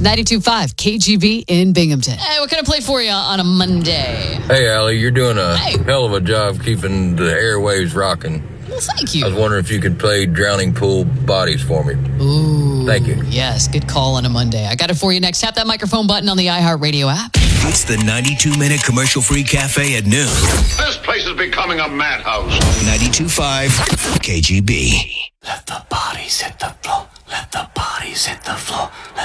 92.5 KGB in Binghamton. Hey, what can I play for you on a Monday? Hey, Allie, you're doing a hell of a job keeping the airwaves rocking. Well, thank you. I was wondering if you could play Drowning Pool Bodies for me. Ooh. Thank you. Yes, good call on a Monday. I got it for you next. Tap that microphone button on the iHeartRadio app. It's the 92-minute commercial-free cafe at noon. This place is becoming a madhouse. 92.5 KGB. Let the bodies hit the floor. Let the bodies hit the floor.